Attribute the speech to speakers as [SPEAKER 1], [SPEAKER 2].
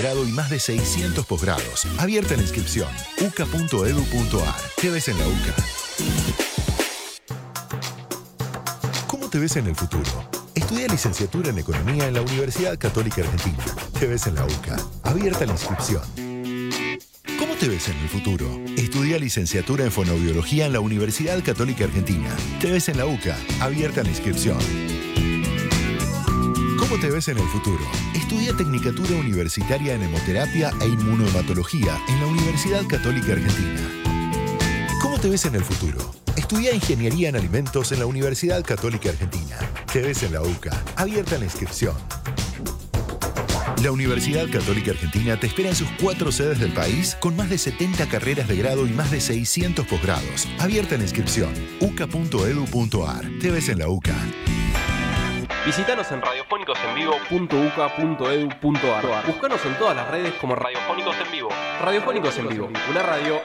[SPEAKER 1] grado y más de 600 posgrados. Abierta la inscripción. uca.edu.ar. Te ves en la UCA. ¿Cómo te ves en el futuro? Estudia licenciatura en Economía en la Universidad Católica Argentina. Te ves en la UCA. Abierta la inscripción. ¿Cómo te ves en el futuro? Estudia licenciatura en Fonoaudiología en la Universidad Católica Argentina. Te ves en la UCA. Abierta la inscripción. ¿Cómo te ves en el futuro? Estudia Tecnicatura Universitaria en Hemoterapia e Inmunohematología en la Universidad Católica Argentina. ¿Cómo te ves en el futuro? Estudia Ingeniería en Alimentos en la Universidad Católica Argentina. Te ves en la UCA. Abierta la inscripción. La Universidad Católica Argentina te espera en sus 4 sedes del país con más de 70 carreras de grado y más de 600 posgrados. Abierta la inscripción. uca.edu.ar. Te ves en la UCA.
[SPEAKER 2] Visítanos en radiofónicosenvivo.uca.edu.ar. Búscanos en todas las redes como Radiofónicos en Vivo. Radiofónicos en Vivo, una radio